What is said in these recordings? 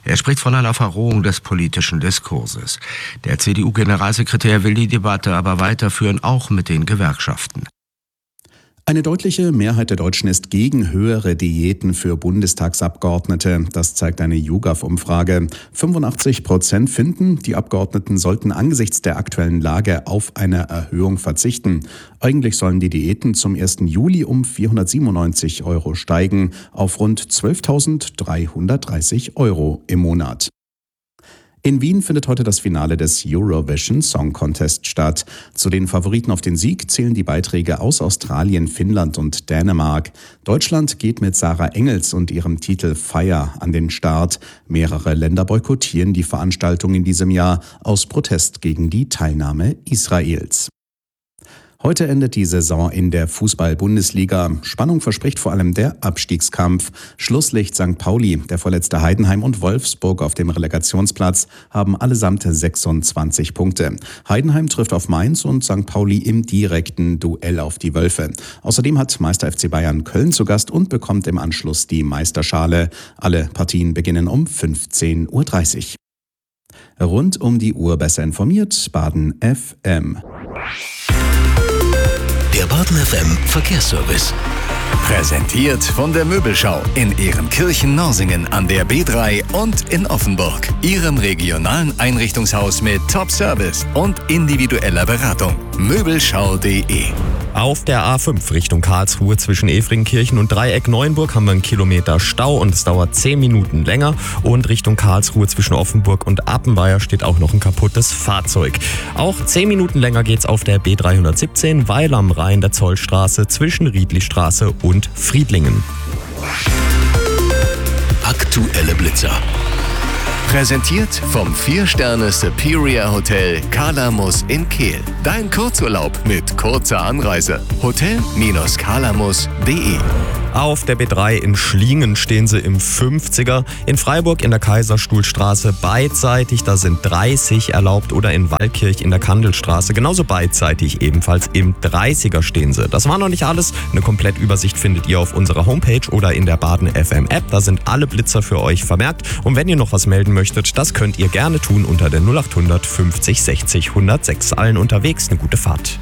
Er spricht von einer Verrohung des politischen Diskurses. Der CDU-Generalsekretär will die Debatte aber weiterführen, auch mit den Gewerkschaften. Eine deutliche Mehrheit der Deutschen ist gegen höhere Diäten für Bundestagsabgeordnete. Das zeigt eine YouGov-Umfrage. 85% finden, die Abgeordneten sollten angesichts der aktuellen Lage auf eine Erhöhung verzichten. Eigentlich sollen die Diäten zum 1. Juli um 497 € steigen auf rund 12.330 € im Monat. In Wien findet heute das Finale des Eurovision Song Contest statt. Zu den Favoriten auf den Sieg zählen die Beiträge aus Australien, Finnland und Dänemark. Deutschland geht mit Sarah Engels und ihrem Titel Fire an den Start. Mehrere Länder boykottieren die Veranstaltung in diesem Jahr aus Protest gegen die Teilnahme Israels. Heute endet die Saison in der Fußball-Bundesliga. Spannung verspricht vor allem der Abstiegskampf. Schlusslicht St. Pauli, der vorletzte Heidenheim und Wolfsburg auf dem Relegationsplatz haben allesamt 26 Punkte. Heidenheim trifft auf Mainz und St. Pauli im direkten Duell auf die Wölfe. Außerdem hat Meister FC Bayern Köln zu Gast und bekommt im Anschluss die Meisterschale. Alle Partien beginnen um 15.30 Uhr. Rund um die Uhr besser informiert, Baden FM. Der Baden FM Verkehrsservice. Präsentiert von der Möbelschau in Ehrenkirchen-Norsingen an der B3 und in Offenburg. Ihrem regionalen Einrichtungshaus mit Top-Service und individueller Beratung. Möbelschau.de. Auf der A5 Richtung Karlsruhe zwischen Efringkirchen und Dreieck Neuenburg haben wir einen Kilometer Stau und es dauert 10 Minuten länger. Und Richtung Karlsruhe zwischen Offenburg und Appenweier steht auch noch ein kaputtes Fahrzeug. Auch 10 Minuten länger geht's auf der B317 Weil am Rhein der Zollstraße zwischen Riedlistraße und Friedlingen. Aktuelle Blitzer. Präsentiert vom 4-Sterne Superior Hotel Kalamus in Kehl. Dein Kurzurlaub mit kurzer Anreise. Hotel-kalamus.de. Auf der B3 in Schliengen stehen sie im 50er, in Freiburg in der Kaiserstuhlstraße beidseitig, da sind 30 erlaubt, oder in Waldkirch in der Kandelstraße genauso beidseitig, ebenfalls im 30er stehen sie. Das war noch nicht alles, eine Komplettübersicht findet ihr auf unserer Homepage oder in der Baden FM App, da sind alle Blitzer für euch vermerkt und wenn ihr noch was melden möchtet, das könnt ihr gerne tun unter der 0800 50 60 106. Allen unterwegs eine gute Fahrt.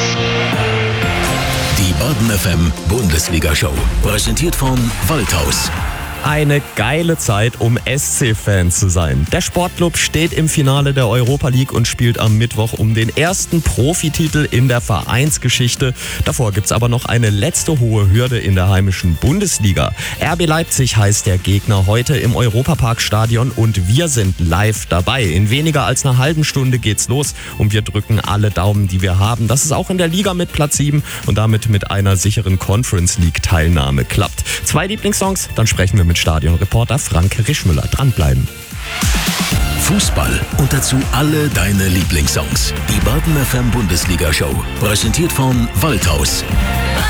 Die Baden FM Bundesliga-Show. Präsentiert von Waldhaus. Eine geile Zeit, um SC-Fan zu sein. Der Sportclub steht im Finale der Europa League und spielt am Mittwoch um den ersten Profititel in der Vereinsgeschichte. Davor gibt's aber noch eine letzte hohe Hürde in der heimischen Bundesliga. RB Leipzig heißt der Gegner heute im Europapark-Stadion und wir sind live dabei. In weniger als einer halben Stunde geht's los und wir drücken alle Daumen, die wir haben, dass es auch in der Liga mit Platz 7 und damit mit einer sicheren Conference League-Teilnahme klappt. 2 Lieblingssongs, dann sprechen wir mit Stadionreporter Frank Rischmüller. Dranbleiben. Fußball und dazu alle deine Lieblingssongs. Die Baden FM Bundesliga-Show. Präsentiert von Waldhaus.